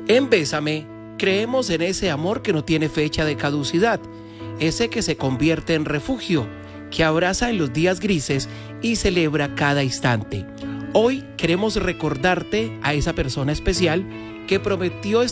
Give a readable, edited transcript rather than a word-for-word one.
En Bésame, creemos en ese amor que no tiene fecha de caducidad, ese que se convierte en refugio, que abraza en los días grises y celebra cada instante. Hoy queremos recordarte a esa persona especial que prometió